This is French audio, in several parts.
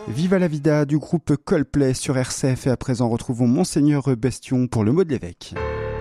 Viva la vida du groupe Coldplay sur RCF et à présent retrouvons Monseigneur Bestion pour le mot de l'évêque.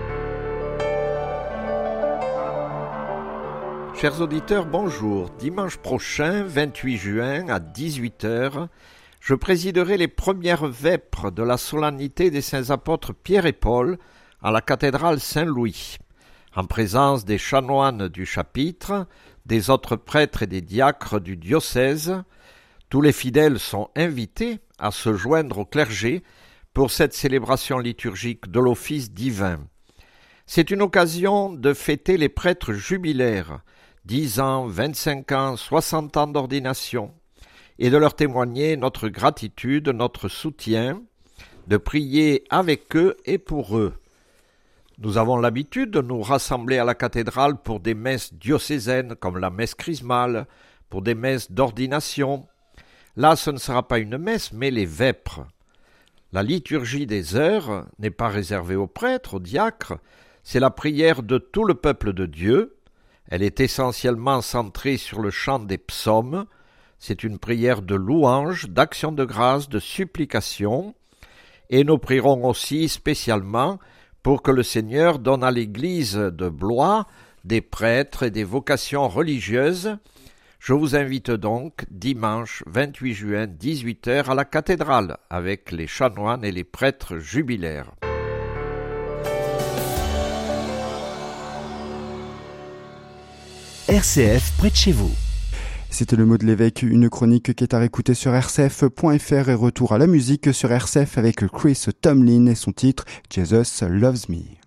Chers auditeurs, bonjour. Dimanche prochain, 28 juin, à 18h, je présiderai les premières vêpres de la solennité des saints apôtres Pierre et Paul à la cathédrale Saint-Louis, en présence des chanoines du chapitre, des autres prêtres et des diacres du diocèse. Tous les fidèles sont invités à se joindre au clergé pour cette célébration liturgique de l'office divin. C'est une occasion de fêter les prêtres jubilaires, 10 ans, 25 ans, 60 ans d'ordination, et de leur témoigner notre gratitude, notre soutien, de prier avec eux et pour eux. Nous avons l'habitude de nous rassembler à la cathédrale pour des messes diocésaines comme la messe chrismale, pour des messes d'ordination. Là, ce ne sera pas une messe, mais les vêpres. La liturgie des heures n'est pas réservée aux prêtres, aux diacres, c'est la prière de tout le peuple de Dieu. Elle est essentiellement centrée sur le chant des psaumes. C'est une prière de louange, d'action de grâce, de supplication. Et nous prierons aussi spécialement pour que le Seigneur donne à l'Église de Blois des prêtres et des vocations religieuses. Je vous invite donc dimanche 28 juin 18h à la cathédrale avec les chanoines et les prêtres jubilaires. RCF près de chez vous. C'était le mot de l'évêque, une chronique qui est à réécouter sur rcf.fr et retour à la musique sur RCF avec Chris Tomlin et son titre Jesus Loves Me.